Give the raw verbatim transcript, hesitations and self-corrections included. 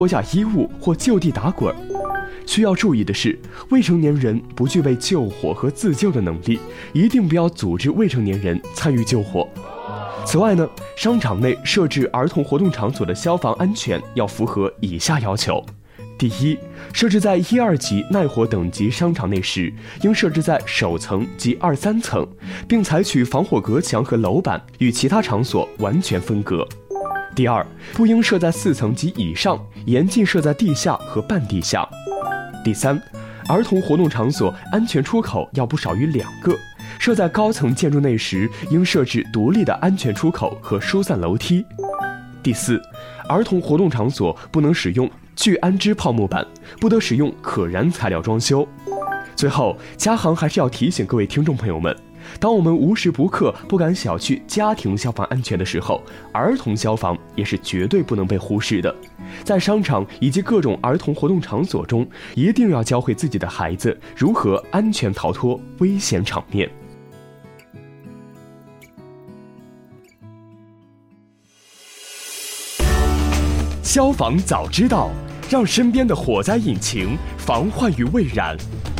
脱下衣物或就地打滚。需要注意的是，未成年人不具备救火和自救的能力，一定不要组织未成年人参与救火。此外呢，商场内设置儿童活动场所的消防安全要符合以下要求：第一，设置在一二级耐火等级商场内时，应设置在首层及二三层，并采取防火隔墙和楼板与其他场所完全分隔。第二，不应设在四层及以上，严禁设在地下和半地下。第三，儿童活动场所安全出口要不少于两个，设在高层建筑内时，应设置独立的安全出口和疏散楼梯。第四，儿童活动场所不能使用聚氨酯泡沫板，不得使用可燃材料装修。最后，嘉航还是要提醒各位听众朋友们，当我们无时不刻不敢小觑家庭消防安全的时候，儿童消防也是绝对不能被忽视的。在商场以及各种儿童活动场所中，一定要教会自己的孩子如何安全逃脱危险场面。消防早知道，让身边的火灾引擎防患于未然。